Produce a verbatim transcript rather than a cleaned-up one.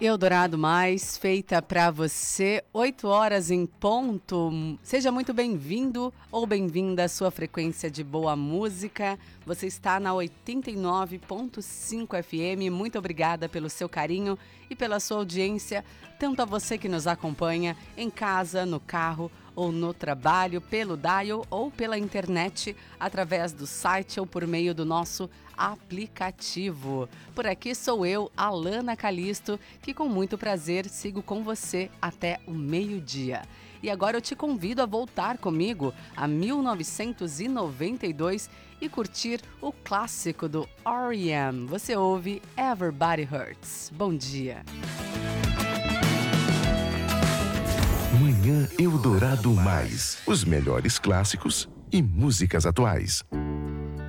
Eldorado Mais, feita para você, oito horas em ponto. Seja muito bem-vindo ou bem-vinda à sua frequência de boa música. Você está na oitenta e nove ponto cinco F M. Muito obrigada pelo seu carinho e pela sua audiência, tanto a você que nos acompanha em casa, no carro ou no trabalho, pelo dial ou pela internet, através do site ou por meio do nosso aplicativo. Por aqui sou eu, Alana Calisto, que com muito prazer sigo com você até o meio-dia. E agora eu te convido a voltar comigo a mil novecentos e noventa e dois e curtir o clássico do R E M. Você ouve Everybody Hurts. Bom dia. Manhã Eldorado Mais, os melhores clássicos e músicas atuais.